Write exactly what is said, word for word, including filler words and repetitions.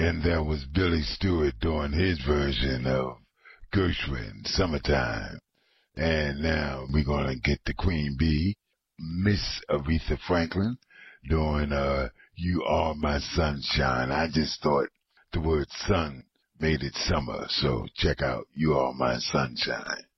And there was Billy Stewart doing his version of Gershwin, Summertime. And now we're going to get the Queen Bee, Miss Aretha Franklin, doing uh, You Are My Sunshine. I just thought the word sun made it summer, so check out You Are My Sunshine.